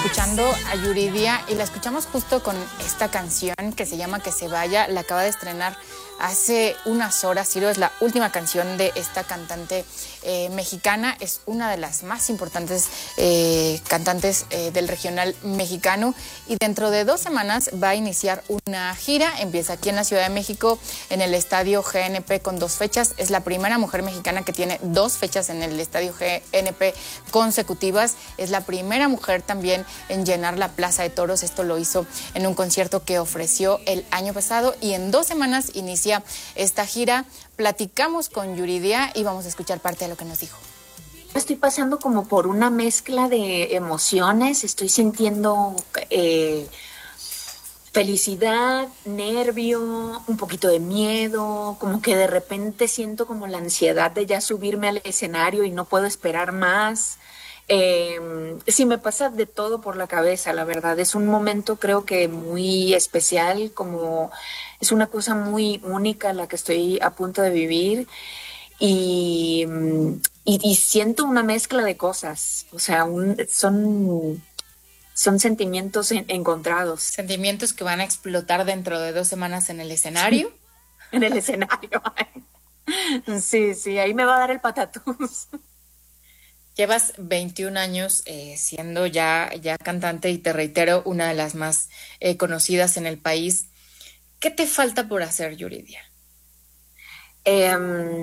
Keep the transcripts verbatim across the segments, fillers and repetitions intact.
escuchando a Yuridia y la escuchamos justo con esta canción que se llama Que se vaya, la acaba de estrenar hace unas horas. Ciro, es la última canción de esta cantante eh, mexicana, es una de las más importantes eh, cantantes eh, del regional mexicano y dentro de dos semanas va a iniciar una gira, empieza aquí en la Ciudad de México en el Estadio G N P con dos fechas, es la primera mujer mexicana que tiene dos fechas en el Estadio G N P consecutivas, es la primera mujer también en llenar la Plaza de Toros, esto lo hizo en un concierto que ofreció el año pasado y en dos semanas inicia esta gira. Platicamos con Yuridia y vamos a escuchar parte de lo que nos dijo. Estoy pasando como por una mezcla de emociones, estoy sintiendo eh, felicidad, nervio, un poquito de miedo, como que de repente siento como la ansiedad de ya subirme al escenario y no puedo esperar más. Eh, sí, me pasa de todo por la cabeza, la verdad. Es un momento creo que muy especial, como es una cosa muy única la que estoy a punto de vivir y, y, y siento una mezcla de cosas, o sea, un, son, son sentimientos en, encontrados. Sentimientos que van a explotar dentro de dos semanas en el escenario. Sí, en el escenario. Sí, sí, ahí me va a dar el patatús. Llevas veintiún años eh, siendo ya, ya cantante y te reitero, una de las más eh, conocidas en el país. ¿Qué te falta por hacer, Yuridia? Eh,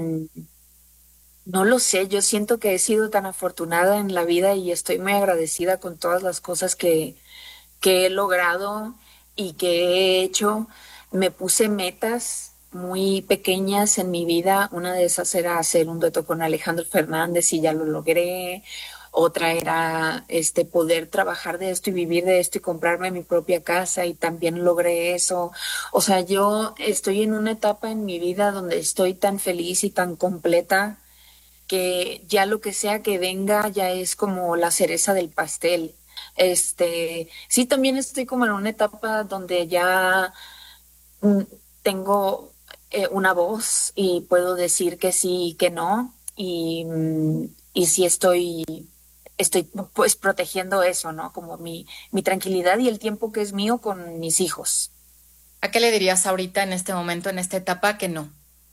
no lo sé, yo siento que he sido tan afortunada en la vida y estoy muy agradecida con todas las cosas que, que he logrado y que he hecho. Me puse metas muy pequeñas en mi vida. Una de esas era hacer un dueto con Alejandro Fernández y ya lo logré. Otra era este, poder trabajar de esto y vivir de esto y comprarme mi propia casa y también logré eso. O sea, yo estoy en una etapa en mi vida donde estoy tan feliz y tan completa que ya lo que sea que venga ya es como la cereza del pastel. Este, sí, también estoy como en una etapa donde ya mm, tengo eh, una voz y puedo decir que sí y que no. Y, mm, y sí estoy, estoy pues protegiendo eso, ¿no? Como mi, mi tranquilidad y el tiempo que es mío con mis hijos. ¿A qué le dirías ahorita en este momento, en esta etapa, que no?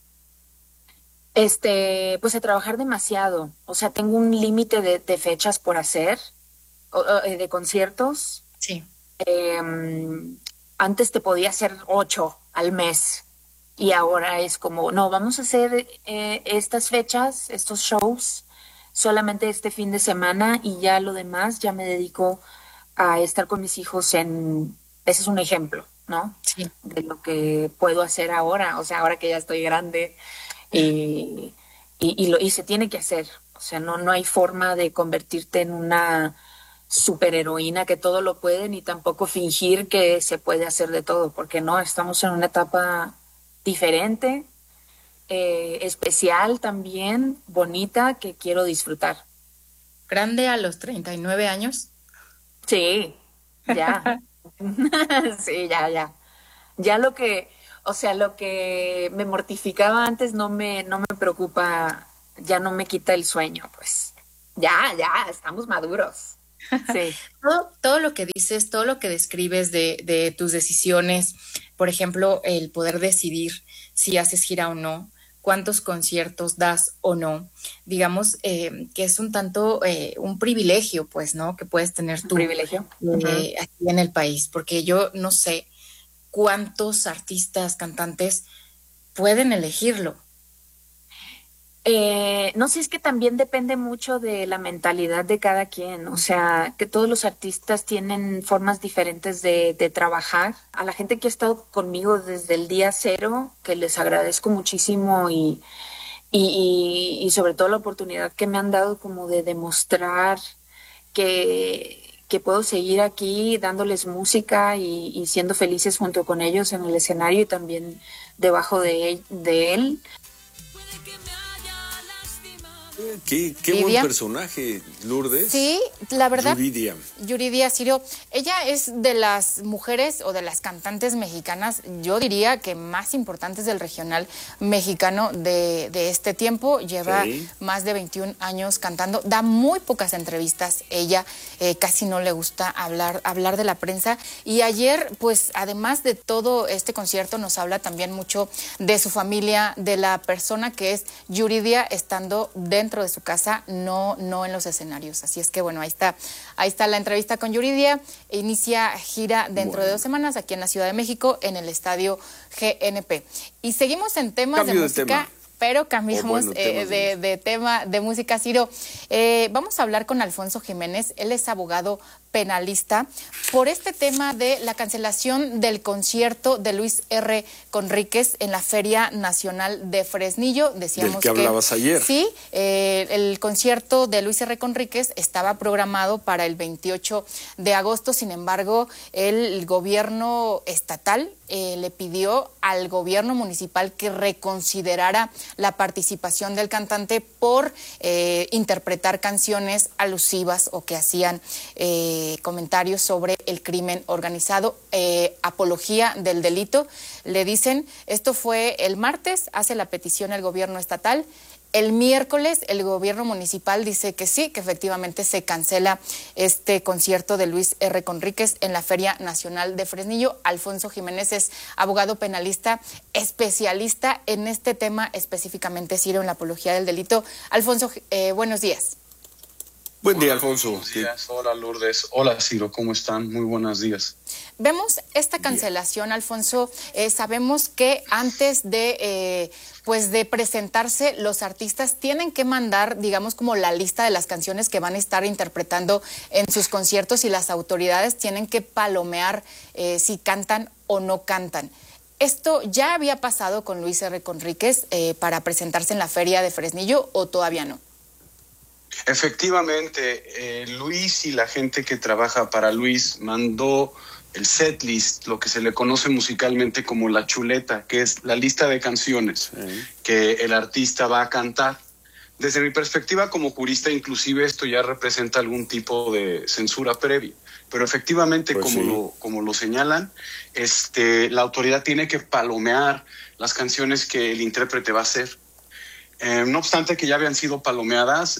Este, pues a trabajar demasiado. O sea, tengo un límite de, de fechas por hacer, o- o, eh, de conciertos. Sí. Eh, Antes te podía hacer ocho al mes y ahora es como, no, vamos a hacer eh, estas fechas, estos shows, solamente este fin de semana y ya lo demás ya me dedico a estar con mis hijos en, ese es un ejemplo, ¿no? Sí. De lo que puedo hacer ahora, o sea, ahora que ya estoy grande y, y, y, lo, y se tiene que hacer, o sea, no, no hay forma de convertirte en una superheroína que todo lo puede, ni tampoco fingir que se puede hacer de todo, porque no, estamos en una etapa diferente, eh, especial también, bonita, que quiero disfrutar. ¿Grande a los treinta y nueve años? Sí, ya. Sí, ya, ya. Ya lo que, o sea, lo que me mortificaba antes no me, no me preocupa, ya no me quita el sueño, pues. Ya, ya, estamos maduros. Sí. Todo, todo lo que dices, todo lo que describes de, de tus decisiones, por ejemplo, el poder decidir si haces gira o no, cuántos conciertos das o no, digamos eh, que es un tanto eh, un privilegio, pues, ¿no? Que puedes tener Un tú privilegio. Uh-huh. eh, aquí en el país, porque yo no sé cuántos artistas, cantantes pueden elegirlo. Eh, no sé, es que también depende mucho de la mentalidad de cada quien, o sea, que todos los artistas tienen formas diferentes de, de trabajar. A la gente que ha estado conmigo desde el día cero, que les agradezco muchísimo y, y, y, y sobre todo la oportunidad que me han dado como de demostrar que, que puedo seguir aquí dándoles música y, y siendo felices junto con ellos en el escenario y también debajo de, de él. Qué, qué buen personaje, Lourdes. Sí, la verdad. Yuridia. Yuridia, Ciro, ella es de las mujeres o de las cantantes mexicanas, yo diría que más importantes del regional mexicano de, de este tiempo. Lleva sí. más de veintiún años cantando, da muy pocas entrevistas. Ella eh, casi no le gusta hablar, hablar de la prensa. Y ayer, pues, además de todo este concierto, nos habla también mucho de su familia, de la persona que es Yuridia, estando dentro dentro de su casa, no, no en los escenarios. Así es que bueno, ahí está, ahí está la entrevista con Yuridia. Inicia gira dentro bueno. de dos semanas aquí en la Ciudad de México, en el estadio G N P. Y seguimos en temas Cambio de música. De tema. Pero cambiamos oh, bueno, eh, de, de tema de música, Ciro. Eh, vamos a hablar con Alfonso Jiménez, él es abogado penalista, por este tema de la cancelación del concierto de Luis R. Conríquez en la Feria Nacional de Fresnillo. Decíamos Del que, que hablabas ayer. Sí, eh, el concierto de Luis R. Conríquez estaba programado para el veintiocho de agosto, sin embargo, el gobierno estatal eh, le pidió al gobierno municipal que reconsiderara la participación del cantante por eh, interpretar canciones alusivas o que hacían eh, comentarios sobre el crimen organizado, eh, apología del delito. Le dicen, esto fue el martes, hace la petición el gobierno estatal. El miércoles el gobierno municipal dice que sí, que efectivamente se cancela este concierto de Luis R. Conríquez en la Feria Nacional de Fresnillo. Alfonso Jiménez es abogado penalista, especialista en este tema, específicamente, Ciro, en la apología del delito. Alfonso, eh, buenos días. Buen día, Alfonso. Buenos días. Hola, Lourdes. Hola, Ciro. ¿Cómo están? Muy buenos días. Vemos esta cancelación, Alfonso. Eh, sabemos que antes de, eh, pues de presentarse, los artistas tienen que mandar, digamos, como la lista de las canciones que van a estar interpretando en sus conciertos y las autoridades tienen que palomear eh, si cantan o no cantan. ¿Esto ya había pasado con Luis R. Conríquez eh, para presentarse en la Feria de Fresnillo o todavía no? Efectivamente, eh, Luis y la gente que trabaja para Luis mandó el setlist, lo que se le conoce musicalmente como la chuleta, que es la lista de canciones sí. que el artista va a cantar. Desde mi perspectiva como jurista, inclusive esto ya representa algún tipo de censura previa, pero efectivamente, pues como, sí. lo, como lo señalan, este, la autoridad tiene que palomear las canciones que el intérprete va a hacer. Eh, no obstante que ya habían sido palomeadas,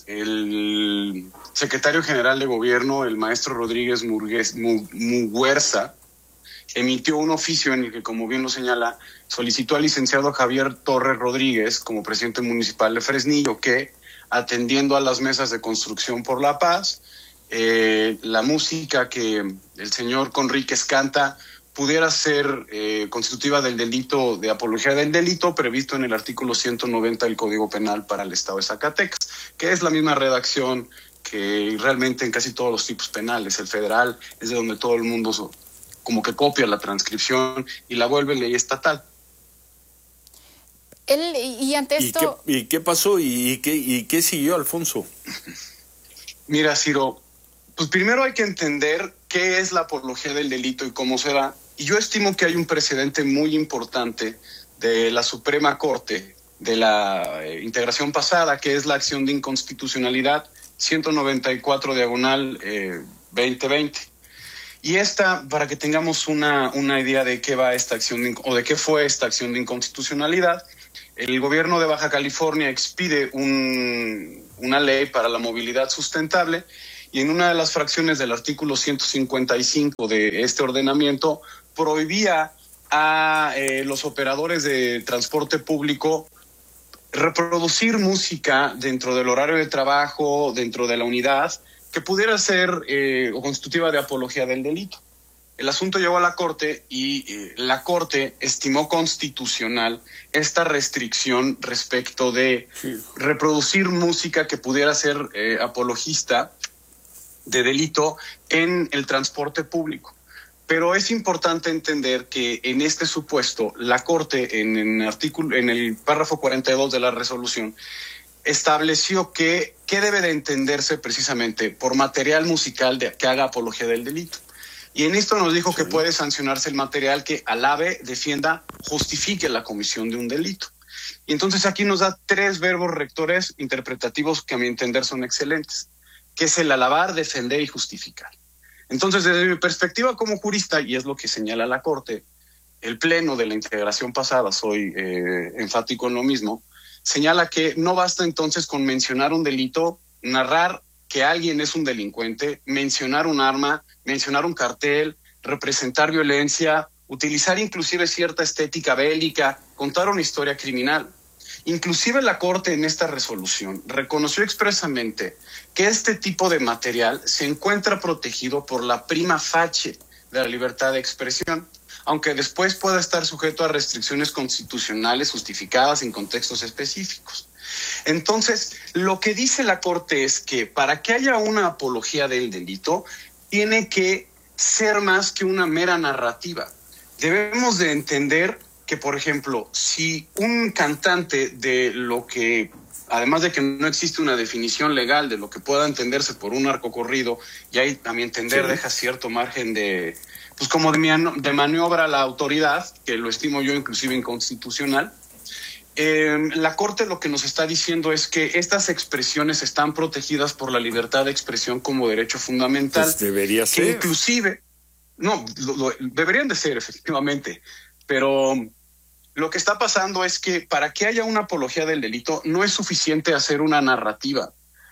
el secretario general de gobierno, el maestro Rodríguez Murguez, Muguerza, emitió un oficio en el que, como bien lo señala, solicitó al licenciado Javier Torres Rodríguez como presidente municipal de Fresnillo que, atendiendo a las mesas de construcción por la paz, eh, la música que el señor Conríquez canta pudiera ser eh, constitutiva del delito de apología del delito previsto en el artículo ciento noventa del Código Penal para el Estado de Zacatecas, que es la misma redacción que realmente en casi todos los tipos penales. El federal es de donde todo el mundo so, como que copia la transcripción y la vuelve ley estatal. Él, y ante esto... ¿Y qué, y qué pasó? ¿Y qué, ¿Y qué siguió, Alfonso? Mira, Ciro, pues primero hay que entender qué es la apología del delito y cómo se da. Y yo estimo que hay un precedente muy importante de la Suprema Corte de la eh, integración pasada, que es la acción de inconstitucionalidad ciento noventa y cuatro diagonal eh, veinte veinte. Y esta, para que tengamos una, una idea de qué va esta acción de, o de qué fue esta acción de inconstitucionalidad, el gobierno de Baja California expide un, una ley para la movilidad sustentable. Y en una de las fracciones del artículo ciento cincuenta y cinco de este ordenamiento prohibía a eh, los operadores de transporte público reproducir música dentro del horario de trabajo, dentro de la unidad, que pudiera ser eh, constitutiva de apología del delito. El asunto llegó a la Corte y eh, la Corte estimó constitucional esta restricción respecto de sí. reproducir música que pudiera ser eh, apologista de delito en el transporte público. Pero es importante entender que en este supuesto, la Corte, en, en, artículo, en el párrafo cuarenta y dos de la resolución, estableció que, que debe de entenderse precisamente por material musical de, que haga apología del delito. Y en esto nos dijo sí. que puede sancionarse el material que alabe, defienda, justifique la comisión de un delito. Y entonces aquí nos da tres verbos rectores interpretativos que a mi entender son excelentes, que es el alabar, defender y justificar. Entonces, desde mi perspectiva como jurista, y es lo que señala la Corte, el Pleno de la integración pasada, soy eh, enfático en lo mismo, señala que no basta entonces con mencionar un delito, narrar que alguien es un delincuente, mencionar un arma, mencionar un cartel, representar violencia, utilizar inclusive cierta estética bélica, contar una historia criminal. Inclusive la Corte en esta resolución reconoció expresamente que este tipo de material se encuentra protegido por la prima facie de la libertad de expresión, aunque después pueda estar sujeto a restricciones constitucionales justificadas en contextos específicos. Entonces, lo que dice la Corte es que para que haya una apología del delito, tiene que ser más que una mera narrativa. Debemos de entender que, por ejemplo, si un cantante de lo que, además de que no existe una definición legal de lo que pueda entenderse por un narcocorrido, y ahí a mi entender sí. deja cierto margen de, pues como de, de maniobra a la autoridad, que lo estimo yo inclusive inconstitucional, eh, la Corte lo que nos está diciendo es que estas expresiones están protegidas por la libertad de expresión como derecho fundamental. Pues debería que ser. Inclusive, no, lo, lo, deberían de ser efectivamente, pero lo que está pasando es que para que haya una apología del delito no es suficiente hacer una narrativa.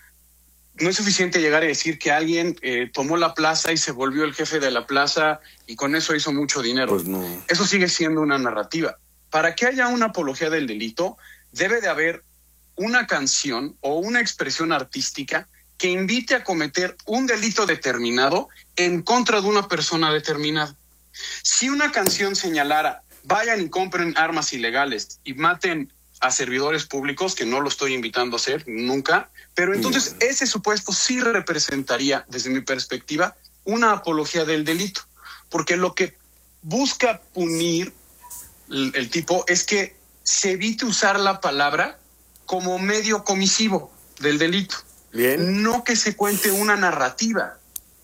No es suficiente llegar a decir que alguien eh, tomó la plaza y se volvió el jefe de la plaza y con eso hizo mucho dinero. Pues no. Eso sigue siendo una narrativa. Para que haya una apología del delito, debe de haber una canción o una expresión artística que invite a cometer un delito determinado en contra de una persona determinada. Si una canción señalara vayan y compren armas ilegales y maten a servidores públicos, que no lo estoy invitando a hacer nunca, pero entonces no. ese supuesto sí representaría, desde mi perspectiva, una apología del delito, porque lo que busca punir el, el tipo es que se evite usar la palabra como medio comisivo del delito. Bien. No que se cuente una narrativa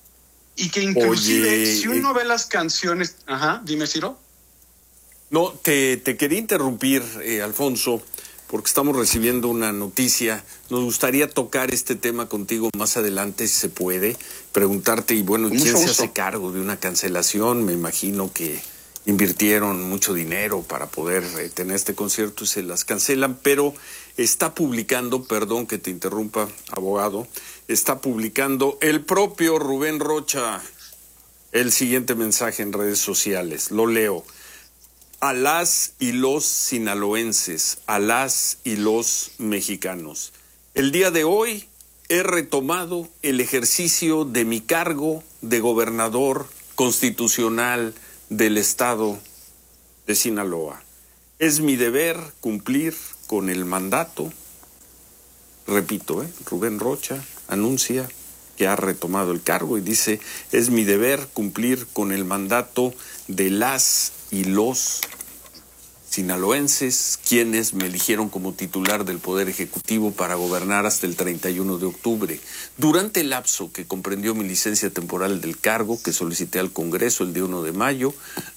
y que inclusive Oye, si uno eh... ve las canciones, ajá, dime Ciro. No, te, te quería interrumpir, eh, Alfonso, porque estamos recibiendo una noticia. Nos gustaría tocar este tema contigo más adelante, si se puede. Preguntarte, y bueno, ¿quién se hace cargo de una cancelación? Me imagino que invirtieron mucho dinero para poder eh, tener este concierto y se las cancelan, pero está publicando, perdón que te interrumpa, abogado, está publicando el propio Rubén Rocha el siguiente mensaje en redes sociales. Lo leo. A las y los sinaloenses, a las y los mexicanos. El día de hoy he retomado el ejercicio de mi cargo de gobernador constitucional del estado de Sinaloa. Es mi deber cumplir con el mandato. Repito, ¿eh? Rubén Rocha anuncia que ha retomado el cargo y dice, es mi deber cumplir con el mandato de las y los sinaloenses, quienes me eligieron como titular del Poder Ejecutivo para gobernar hasta el treinta y uno de octubre. Durante el lapso que comprendió mi licencia temporal del cargo, que solicité al Congreso el día uno de mayo,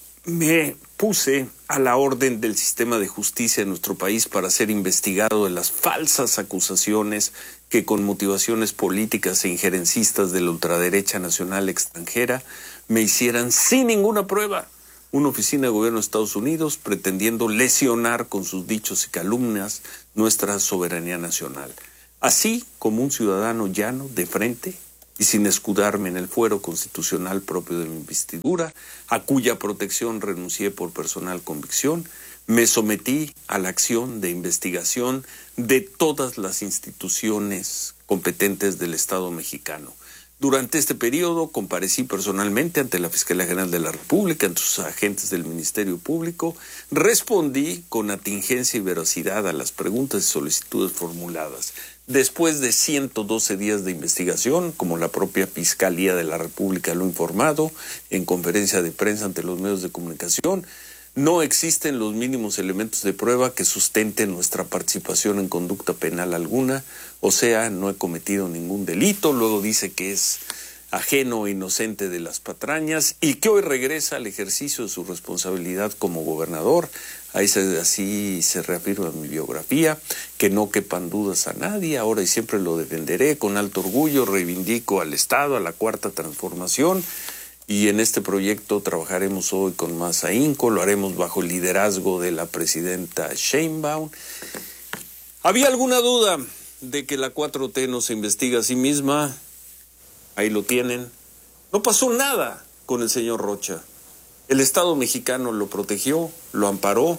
me puse a la orden del sistema de justicia de nuestro país para ser investigado de las falsas acusaciones que con motivaciones políticas e injerencistas de la ultraderecha nacional extranjera me hicieran sin ninguna prueba una oficina de gobierno de Estados Unidos pretendiendo lesionar con sus dichos y calumnias nuestra soberanía nacional. Así como un ciudadano llano, de frente, y sin escudarme en el fuero constitucional propio de mi investidura, a cuya protección renuncié por personal convicción, me sometí a la acción de investigación de todas las instituciones competentes del Estado mexicano. Durante este periodo comparecí personalmente ante la Fiscalía General de la República, ante sus agentes del Ministerio Público, respondí con atingencia y veracidad a las preguntas y solicitudes formuladas. Después de ciento doce días de investigación, como la propia Fiscalía de la República lo ha informado en conferencia de prensa ante los medios de comunicación, no existen los mínimos elementos de prueba que sustenten nuestra participación en conducta penal alguna, o sea, no he cometido ningún delito. Luego dice que es ajeno e inocente de las patrañas y que hoy regresa al ejercicio de su responsabilidad como gobernador Ahí se, así se reafirma mi biografía, que no quepan dudas a nadie, ahora y siempre lo defenderé con alto orgullo, reivindico al Estado, a la Cuarta Transformación, y en este proyecto trabajaremos hoy con más ahínco, lo haremos bajo el liderazgo de la presidenta Sheinbaum. ¿Había alguna duda de que la cuatro T no se investiga a sí misma? Ahí lo tienen. No pasó nada con el señor Rocha. El Estado mexicano lo protegió, lo amparó.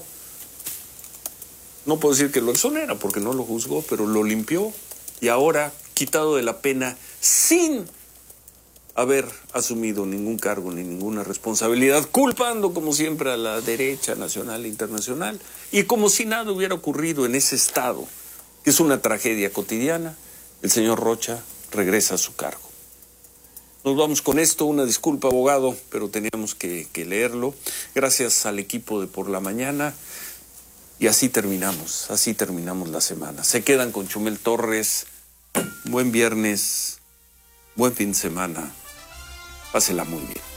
No puedo decir que lo exonera porque no lo juzgó, pero lo limpió. Y ahora, quitado de la pena, sin haber asumido ningún cargo ni ninguna responsabilidad, culpando como siempre a la derecha nacional e internacional, y como si nada hubiera ocurrido en ese Estado, que es una tragedia cotidiana, el señor Rocha regresa a su cargo. Nos vamos con esto, una disculpa, abogado, pero teníamos que, que leerlo. Gracias al equipo de Por la Mañana. Y así terminamos, así terminamos la semana. Se quedan con Chumel Torres. Buen viernes, buen fin de semana. Pásela muy bien.